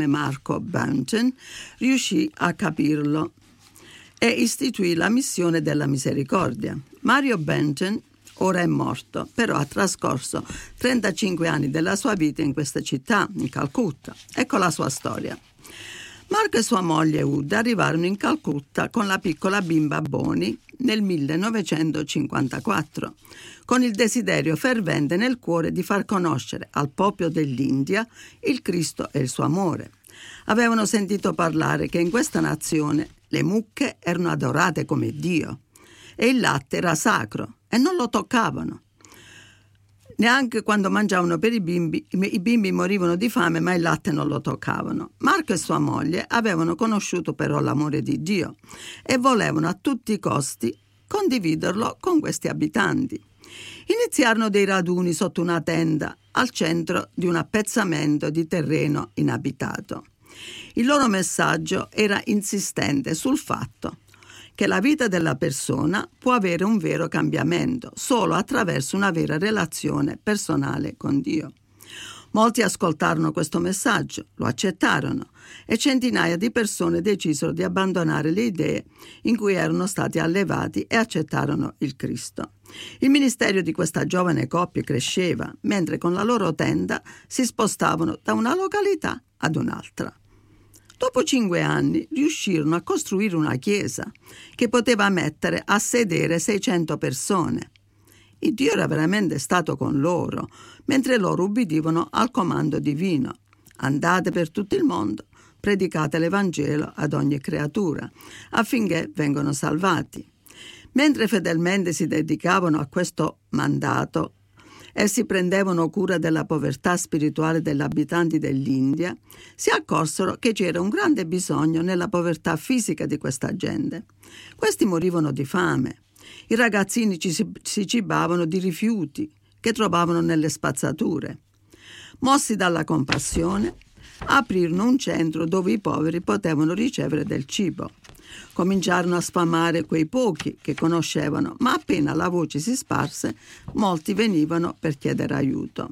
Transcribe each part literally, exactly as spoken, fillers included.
Marco Bunton riuscì a capirlo e istituì la missione della misericordia. Mario Bunton ora è morto, però ha trascorso trentacinque anni della sua vita in questa città, in Calcutta. Ecco la sua storia. Marco e sua moglie Ud arrivarono in Calcutta con la piccola bimba Bonnie nel millenovecentocinquantaquattro, con il desiderio fervente nel cuore di far conoscere al popolo dell'India il Cristo e il suo amore. Avevano sentito parlare che in questa nazione le mucche erano adorate come Dio e il latte era sacro e non lo toccavano. Neanche quando mangiavano per i bimbi, i bimbi morivano di fame, ma il latte non lo toccavano. Marco e sua moglie avevano conosciuto però l'amore di Dio e volevano a tutti i costi condividerlo con questi abitanti. Iniziarono dei raduni sotto una tenda al centro di un appezzamento di terreno inabitato. Il loro messaggio era insistente sul fatto che la vita della persona può avere un vero cambiamento solo attraverso una vera relazione personale con Dio. Molti ascoltarono questo messaggio, lo accettarono e centinaia di persone decisero di abbandonare le idee in cui erano stati allevati e accettarono il Cristo. Il ministero di questa giovane coppia cresceva, mentre con la loro tenda si spostavano da una località ad un'altra. Dopo cinque anni riuscirono a costruire una chiesa che poteva mettere a sedere seicento persone. Il Dio era veramente stato con loro, mentre loro ubbidivano al comando divino. Andate per tutto il mondo, predicate l'Evangelo ad ogni creatura, affinché vengano salvati. Mentre fedelmente si dedicavano a questo mandato, e si prendevano cura della povertà spirituale degli abitanti dell'India, si accorsero che c'era un grande bisogno nella povertà fisica di questa gente. Questi morivano di fame. I ragazzini ci si, si cibavano di rifiuti che trovavano nelle spazzature. Mossi dalla compassione, aprirono un centro dove i poveri potevano ricevere del cibo. Cominciarono a sfamare quei pochi che conoscevano, ma appena la voce si sparse, molti venivano per chiedere aiuto.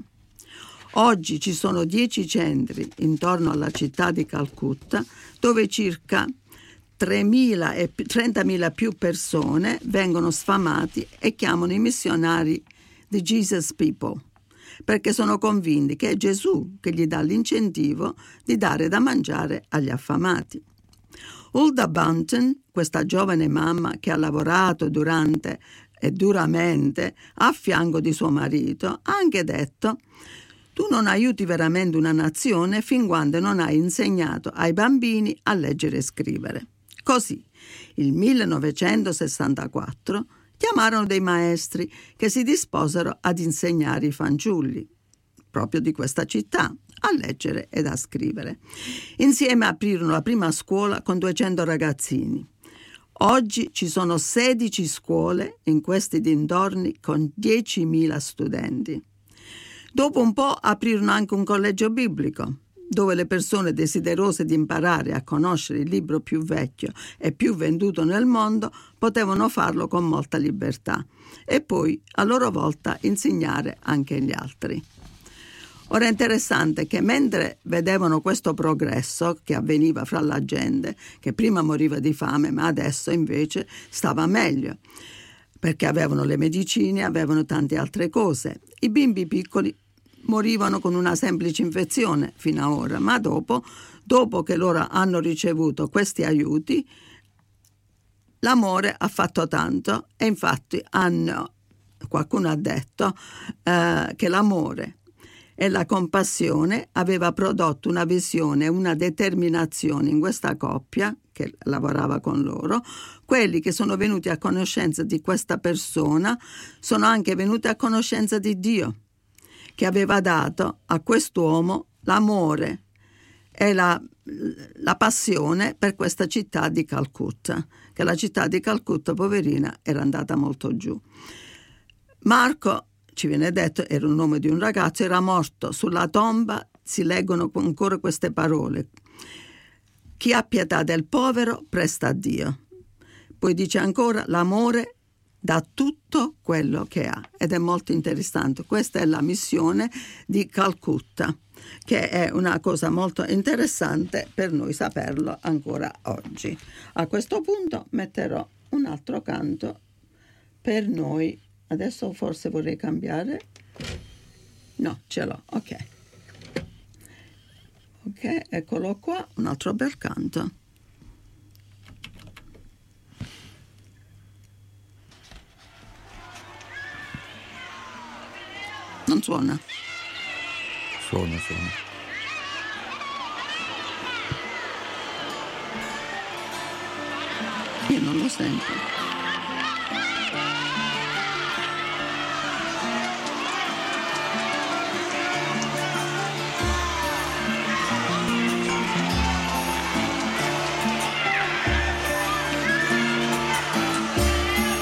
Oggi ci sono dieci centri intorno alla città di Calcutta, dove circa tremila e trentamila più persone vengono sfamati e chiamano i missionari the Jesus People, perché sono convinti che è Gesù che gli dà l'incentivo di dare da mangiare agli affamati. Hulda Bunton, questa giovane mamma che ha lavorato durante e duramente a fianco di suo marito, ha anche detto: tu non aiuti veramente una nazione fin quando non hai insegnato ai bambini a leggere e scrivere. Così, nel millenovecentosessantaquattro, chiamarono dei maestri che si disposero ad insegnare i fanciulli, proprio di questa città, a leggere ed a scrivere. Insieme aprirono la prima scuola con duecento ragazzini. Oggi ci sono sedici scuole in questi dintorni con diecimila studenti. Dopo un po' aprirono anche un collegio biblico, dove le persone desiderose di imparare a conoscere il libro più vecchio e più venduto nel mondo potevano farlo con molta libertà e poi a loro volta insegnare anche agli altri. Ora è interessante che mentre vedevano questo progresso che avveniva fra la gente, che prima moriva di fame, ma adesso invece stava meglio, perché avevano le medicine, avevano tante altre cose. I bimbi piccoli morivano con una semplice infezione fino ad ora, ma dopo, dopo che loro hanno ricevuto questi aiuti, l'amore ha fatto tanto e infatti hanno, qualcuno ha detto eh, che l'amore e la compassione aveva prodotto una visione e una determinazione in questa coppia che lavorava con loro. Quelli che sono venuti a conoscenza di questa persona sono anche venuti a conoscenza di Dio, che aveva dato a quest'uomo l'amore e la, la passione per questa città di Calcutta, che la città di Calcutta, poverina, era andata molto giù. Marco, ci viene detto, era un nome di un ragazzo, era morto. Sulla tomba si leggono ancora queste parole: chi ha pietà del povero presta a Dio. Poi dice ancora: l'amore dà tutto quello che ha. Ed è molto interessante. Questa è la missione di Calcutta. che è una cosa molto interessante per noi saperlo ancora oggi. A questo punto metterò un altro canto per noi. Adesso forse vorrei cambiare. No, ce l'ho, ok. Ok, eccolo qua, un altro bel canto. Non suona? Suona, suona. Io non lo sento.